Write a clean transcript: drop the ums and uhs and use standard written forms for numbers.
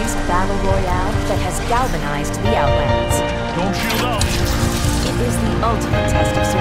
fast-paced battle royale that has galvanized the Outlands. Don't shield out! It is the ultimate test of